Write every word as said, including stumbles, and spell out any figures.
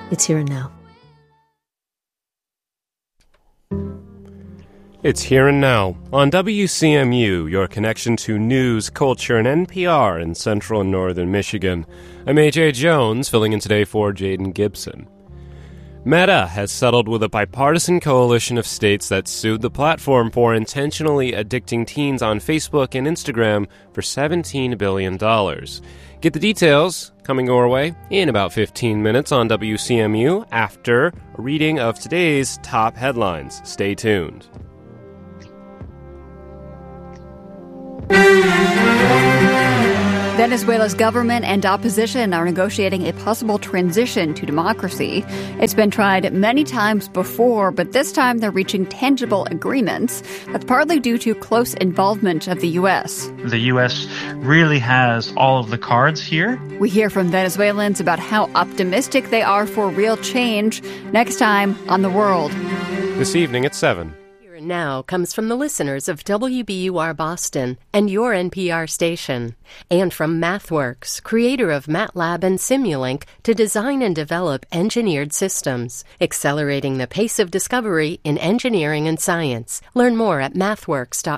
It's Here and Now. It's Here and Now on W C M U, your connection to news, culture, and N P R in central and northern Michigan. I'm A J Jones, filling in today for Jaden Gibson. Meta has settled with a bipartisan coalition of states that sued the platform for intentionally addicting teens on Facebook and Instagram for seventeen billion dollars. Get the details coming your way in about fifteen minutes on W C M U after a reading of today's top headlines. Stay tuned. Venezuela's government and opposition are negotiating a possible transition to democracy. It's been tried many times before, but this time they're reaching tangible agreements. That's partly due to close involvement of the U S. The U S really has all of the cards here. We hear from Venezuelans about how optimistic they are for real change next time on The World. This evening at seven. Now comes from the listeners of W B U R Boston and your N P R station, and from MathWorks, creator of MATLAB and Simulink, to design and develop engineered systems, accelerating the pace of discovery in engineering and science. Learn more at mathworks dot